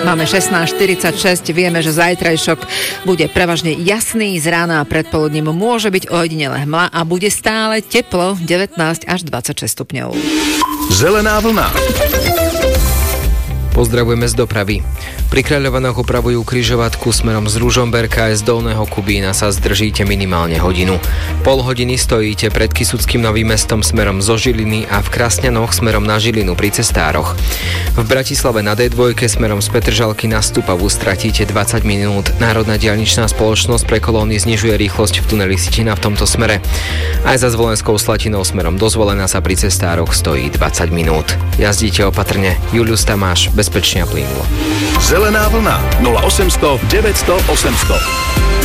Máme 16:46, vieme, že zajtrajšok bude prevažne jasný, z rána a predpoludním môže byť ojedinele hmla a bude stále teplo, 19 až 26 stupňov. Zelená vlna. Pozdravujeme z dopravy. Pri Kráľovanoch opravujú križovatku smerom z Ružomberka aj z Dolného Kubína sa zdržíte minimálne hodinu. Pol hodiny stojíte pred Kysuckým Novým Mestom smerom zo Žiliny a v Krasňanoch smerom na Žilinu pri cestároch. V Bratislave na D2 smerom z Petržalky na Stupavu stratíte 20 minút. Národná diaľničná spoločnosť pre kolóny znižuje rýchlosť v tuneli Sitina v tomto smere. Aj za Zvolenskou Slatinou smerom do Zvolena sa pri cestároch stojí 20 minút. Jazdíte opatrne. Julius Tamáš, bezpečne a plynulo. Zelená vlna 0800 900 800.